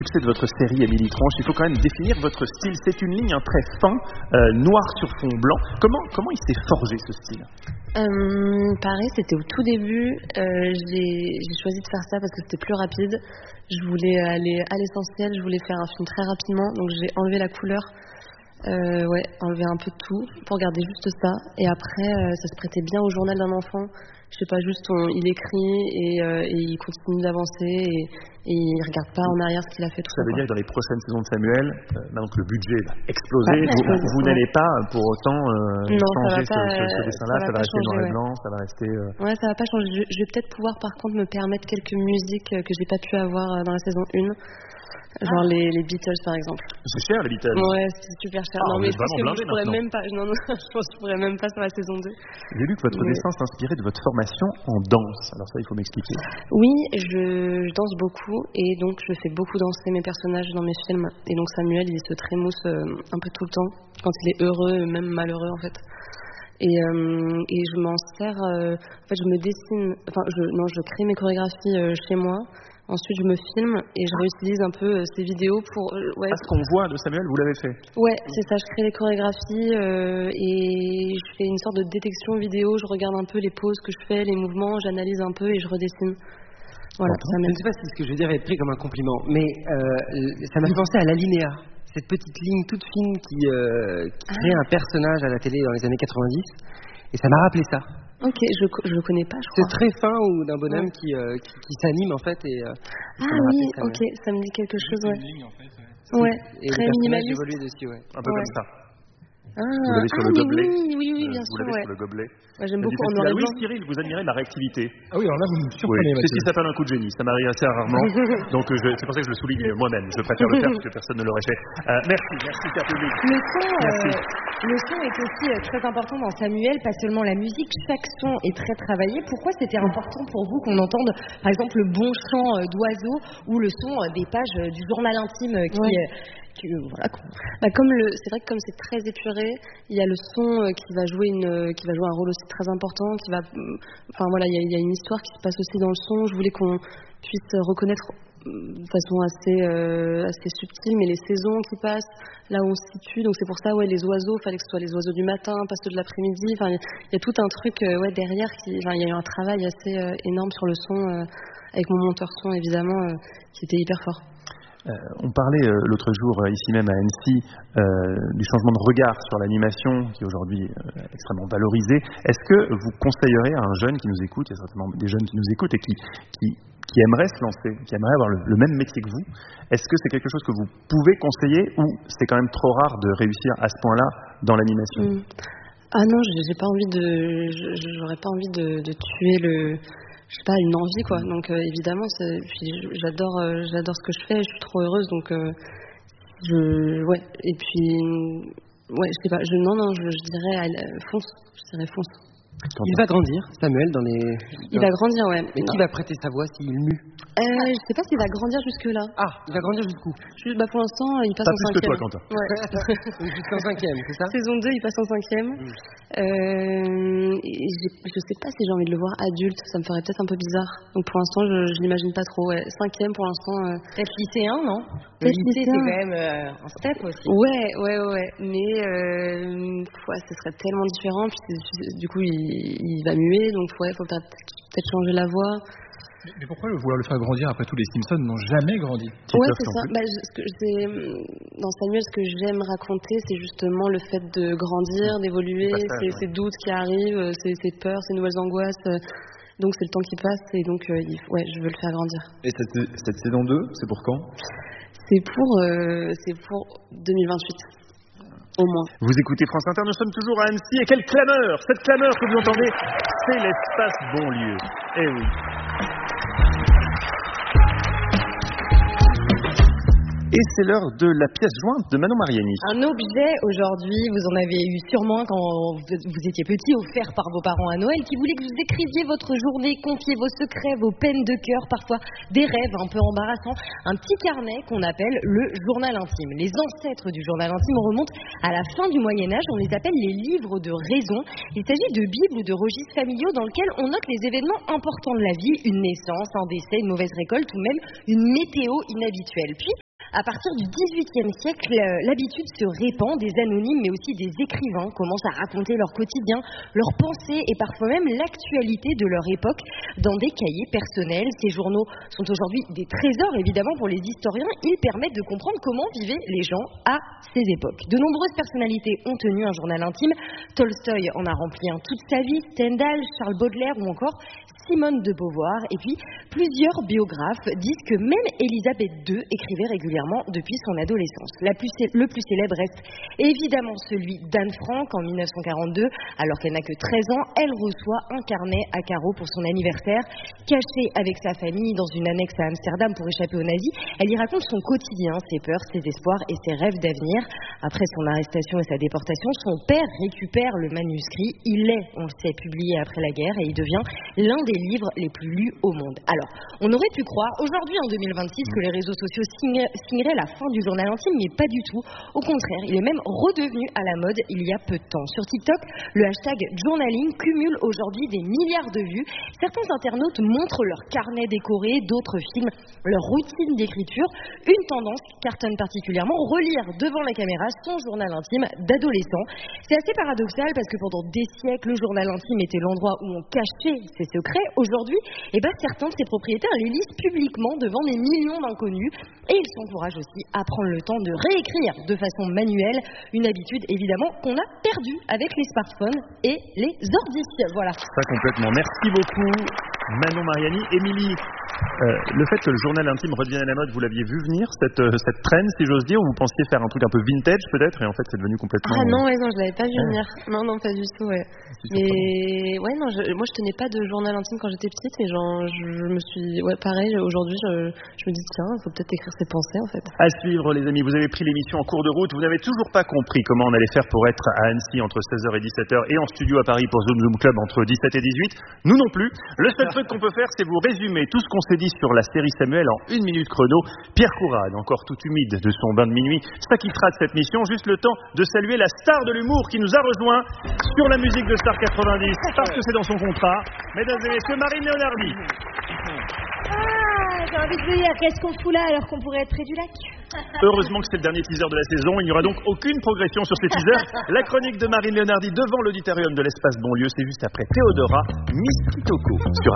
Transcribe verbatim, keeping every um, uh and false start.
C'est de votre série Émilie Tronche, il faut quand même définir votre style. C'est une ligne, un trait fin, euh, noir sur fond blanc. Comment, comment il s'est forgé ce style? euh, Pareil, c'était au tout début. Euh, j'ai, j'ai choisi de faire ça parce que c'était plus rapide. Je voulais aller à l'essentiel, je voulais faire un film très rapidement, donc j'ai enlevé la couleur. Euh, ouais, enlever un peu de tout pour garder juste ça. Et après, euh, ça se prêtait bien au journal d'un enfant. Je sais pas, juste on, il écrit et, euh, et il continue d'avancer et, et il regarde pas en arrière ce qu'il a fait. Tout ça ça veut quoi. dire que dans les prochaines saisons de Samuel, euh, maintenant que le budget va exploser, bah, vous, exploser, vous ouais. n'allez pas pour autant euh, non, changer ça va pas, ce, ce, ce dessin-là. Ça, ça va, va rester changer, noir et ouais. blanc, ça va rester. Euh... Ouais, ça va pas changer. Je, je vais peut-être pouvoir par contre me permettre quelques musiques que j'ai pas pu avoir dans la saison un. Genre ah. les, les Beatles par exemple. C'est cher les Beatles. Ouais, c'est super cher. Ah, non mais je pense que je pourrais maintenant. même pas. Non non, je pense que je pourrais même pas sur la saison deux. J'ai lu que votre mais... dessin s'inspirait de votre formation en danse. Alors ça, il faut m'expliquer. Oui, je, je danse beaucoup et donc je fais beaucoup danser mes personnages dans mes films. Et donc Samuel, il se trémousse un peu tout le temps quand il est heureux, même malheureux en fait. Et, euh, et je m'en sers. Euh, en fait, je me dessine. Enfin, je, non, je crée mes chorégraphies euh, chez moi. Ensuite, je me filme et je réutilise un peu euh, ces vidéos pour. Euh, ouais. Ah, ce qu'on voit de Samuel, vous l'avez fait? Ouais, c'est ça. Je crée les chorégraphies euh, et je fais une sorte de détection vidéo. Je regarde un peu les poses que je fais, les mouvements, j'analyse un peu et je redessine. Voilà. Ça je ne sais pas si ce que je veux dire est pris comme un compliment, mais euh, ça m'a fait penser à l'alinéa. Cette petite ligne toute fine qui, euh, qui ah. crée un personnage à la télé dans les années quatre-vingt-dix, et ça m'a rappelé ça. Ok, je je le connais pas, je crois. C'est très fin ou d'un bonhomme ouais. qui, euh, qui qui s'anime en fait et. Euh, ah oui, ça ok, ça me dit quelque chose, ouais. Une ligne en fait. Ouais, ouais et très minimaliste. Évolue dessus, ouais. Un peu ouais. comme ça. Ah, vous l'avez sur ah, le gobelet. Oui, oui, oui, bien vous sûr. Vous l'avez ouais. sur le gobelet. Ouais, j'aime beaucoup en noir et blanc. blanc. Oui, Cyril, vous admirez ma réactivité. Ah oui, alors là, vous me surprenez. Oui, c'est ce qui s'appelle un coup de génie. Ça m'arrive assez rarement. Donc, je, c'est pour ça que je le souligne moi-même. Je préfère le faire parce que personne ne l'aurait fait. Euh, merci, merci, cher public. Le son, euh, le son est aussi euh, très important dans Samuel, pas seulement la musique. Chaque son est très travaillé. Pourquoi c'était important pour vous qu'on entende, par exemple, le bon chant euh, d'oiseaux ou le son euh, des pages euh, du journal intime euh, qui. Ouais. Euh, Qui, voilà, bah comme le, c'est vrai que comme c'est très épuré, il y a le son qui va jouer une, qui va jouer un rôle aussi très important, qui va, enfin voilà, il y a, il y a une histoire qui se passe aussi dans le son. Je voulais qu'on puisse reconnaître de façon assez, euh, assez subtile, mais les saisons qui passent, là où on se situe. Donc c'est pour ça, ouais, les oiseaux, fallait que ce soit les oiseaux du matin, pas ceux de l'après-midi. Enfin, il y, y a tout un truc, euh, ouais, derrière qui, enfin, il y a eu un travail assez euh, énorme sur le son, euh, avec mon monteur son évidemment, euh, qui était hyper fort. Euh, on parlait euh, l'autre jour, euh, ici même à Annecy, euh, du changement de regard sur l'animation, qui est aujourd'hui euh, extrêmement valorisé. Est-ce que vous conseillerez à un jeune qui nous écoute, il y a certainement des jeunes qui nous écoutent et qui, qui, qui aimeraient se lancer, qui aimeraient avoir le, le même métier que vous, est-ce que c'est quelque chose que vous pouvez conseiller ou c'est quand même trop rare de réussir à ce point-là dans l'animation? Mmh. Ah non, j'ai pas envie de, j'aurais pas envie de, de tuer le... je sais pas, une envie quoi. Donc euh, évidemment, c'est, puis j'adore, euh, j'adore ce que je fais. Je suis trop heureuse, donc euh, je, ouais. Et puis, ouais, je sais pas. Je, non, non, je, je dirais euh, fonce. Je dirais fonce. Il va grandir, Samuel, dans les. Il va grandir, ouais. Mais qui va prêter sa voix s'il mue? Euh, je sais pas s'il va grandir jusque-là. Ah, il va grandir jusqu'où? Juste, bah pour l'instant, il passe pas en plus cinquième. Que toi, Quentin. Ouais. Jusqu'en cinquième, c'est ça? Saison deux, il passe en cinquième. Mmh. Euh, et je sais pas si j'ai envie de le voir adulte. Ça me ferait peut-être un peu bizarre. Donc pour l'instant, je, je l'imagine pas trop. Ouais. Cinquième pour l'instant. Euh... Peut-être lycéen, non? Le lycée, c'est quand même euh, un step aussi. Ouais, ouais, ouais. Mais euh, ouais, ce serait tellement différent. Puis, du coup, il, il va muer, donc ouais, faut peut-être, peut-être changer la voix. Mais, mais pourquoi vouloir le faire grandir après tous les Simpsons n'ont jamais grandi? Ouais, c'est ça. Bah, je, ce que, c'est, dans Samuel, ce que j'aime raconter, c'est justement le fait de grandir, d'évoluer, ces, ouais. ces doutes qui arrivent, ces, ces peurs, ces nouvelles angoisses. Donc c'est le temps qui passe et donc euh, il, ouais, je veux le faire grandir. Et cette, cette saison deux, c'est pour quand? C'est pour, euh, c'est pour deux mille vingt-huit. Au moins. Vous écoutez France Inter, nous sommes toujours à Annecy et quelle clameur! Cette clameur que vous entendez, c'est l'espace Bonlieu. Eh oui. Et c'est l'heure de la pièce jointe de Manon Mariani. Un objet aujourd'hui, vous en avez eu sûrement quand vous étiez petit, offert par vos parents à Noël, qui voulaient que vous écriviez votre journée, confiez vos secrets, vos peines de cœur, parfois des rêves un peu embarrassants. Un petit carnet qu'on appelle le journal intime. Les ancêtres du journal intime remontent à la fin du Moyen-Âge, on les appelle les livres de raison. Il s'agit de bibles ou de registres familiaux dans lesquels on note les événements importants de la vie, une naissance, un décès, une mauvaise récolte ou même une météo inhabituelle. Puis, À partir du dix-huitième siècle, l'habitude se répand, des anonymes mais aussi des écrivains commencent à raconter leur quotidien, leurs pensées et parfois même l'actualité de leur époque dans des cahiers personnels. Ces journaux sont aujourd'hui des trésors évidemment pour les historiens, ils permettent de comprendre comment vivaient les gens à ces époques. De nombreuses personnalités ont tenu un journal intime, Tolstoï en a rempli un toute sa vie, Stendhal, Charles Baudelaire ou encore Simone de Beauvoir, et puis plusieurs biographes disent que même Élisabeth deux écrivait régulièrement depuis son adolescence. La plus, le plus célèbre reste évidemment celui d'Anne Frank en mille neuf cent quarante-deux, alors qu'elle n'a que treize ans, elle reçoit un carnet à carreaux pour son anniversaire. Cachée avec sa famille dans une annexe à Amsterdam pour échapper aux nazis, elle y raconte son quotidien, ses peurs, ses espoirs et ses rêves d'avenir. Après son arrestation et sa déportation, son père récupère le manuscrit. Il est, on le sait, publié après la guerre et il devient l'un des livres les plus lus au monde. Alors, on aurait pu croire, aujourd'hui en deux mille vingt-six, que les réseaux sociaux signeraient la fin du journal intime, mais pas du tout. Au contraire, il est même redevenu à la mode il y a peu de temps. Sur TikTok, le hashtag journaling cumule aujourd'hui des milliards de vues. Certains internautes montrent leur carnet décoré, d'autres filment leur routine d'écriture. Une tendance cartonne particulièrement, relire devant la caméra son journal intime d'adolescent. C'est assez paradoxal parce que pendant des siècles, le journal intime était l'endroit où on cachait ses secrets. Aujourd'hui, eh ben, certains de ses propriétaires les lisent publiquement devant des millions d'inconnus et ils s'encouragent aussi à prendre le temps de réécrire de façon manuelle, une habitude évidemment qu'on a perdue avec les smartphones et les ordis. Voilà. Ça complètement. Merci beaucoup Manon Mariani. Émilie, euh, le fait que le journal intime redevienne à la mode, vous l'aviez vu venir, cette, euh, cette trend, si j'ose dire, ou vous pensiez faire un truc un peu vintage peut-être, et en fait c'est devenu complètement... Ah non, ouais, non, je l'avais pas vu venir. Non, non, pas du tout, ouais. Mais ouais, non, je, moi je tenais pas de journal intime quand j'étais petite, mais genre, je, je me suis... Ouais, pareil, aujourd'hui, je, je me dis, tiens, il faut peut-être écrire ses pensées, en fait. À suivre, les amis, vous avez pris l'émission en cours de route, vous n'avez toujours pas compris comment on allait faire pour être à Annecy entre seize heures et dix-sept heures, et en studio à Paris pour Zoom Zoom Club entre dix-sept et dix-huit. Nous non plus. Le seul truc qu'on peut faire, c'est vous résumer tout ce qu'on s'est dit sur la série Samuel en une minute chrono. Pierre Courade, encore tout humide de son bain de minuit, s'acquittera de cette mission. Juste le temps de saluer la star de l'humour qui nous a rejoint sur la musique de Star quatre-vingt-dix, parce que c'est dans son contrat. Mesdames et messieurs, Marine Leonardi. Ah, j'ai envie de vous dire, qu'est-ce qu'on fout là alors qu'on pourrait être près du lac? Heureusement que c'est le dernier teaser de la saison. Il n'y aura donc aucune progression sur ces teasers. La chronique de Marine Leonardi devant l'auditorium de l'espace Bonlieu, c'est juste après Théodora, Miss Kitoko. Sur